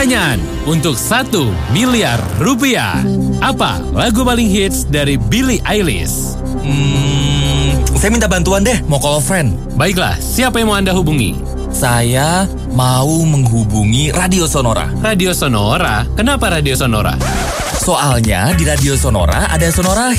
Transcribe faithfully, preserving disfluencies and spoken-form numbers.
Pertanyaan untuk satu miliar rupiah. Apa lagu paling hits dari Billie Eilish? Hmm, saya minta bantuan deh, mau call friend. Baiklah, siapa yang mau Anda hubungi? Saya mau menghubungi Radio Sonora. Radio Sonora? Kenapa Radio Sonora? Soalnya di Radio Sonora ada Sonora